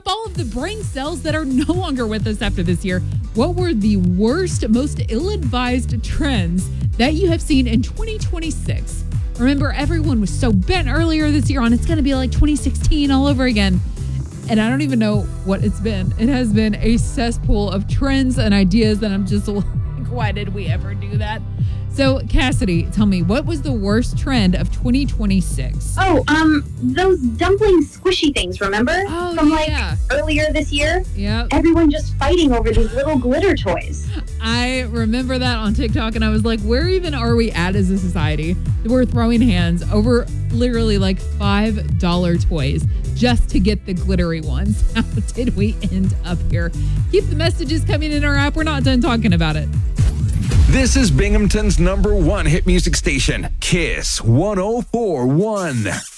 up all of the brain cells that are no longer with us after this year. What were the worst, most ill-advised trends that you have seen in 2026? Remember, everyone was so bent earlier this year on it's going to be like 2016 all over again. And I don't even know what it's been. It has been a cesspool of trends and ideas that I'm just like, why did we ever do that? So, Cassidy, tell me, what was the worst trend of 2026? Oh, those dumpling squishy things, remember? Oh, From yeah. earlier this year? Yep. Everyone just fighting over these little glitter toys. I remember that on TikTok, and I was like, where even are we at as a society? We're throwing hands over literally like $5 toys just to get the glittery ones. How did we end up here? Keep the messages coming in our app. We're not done talking about it. This is Binghamton's #1 hit music station, Kiss 104.1.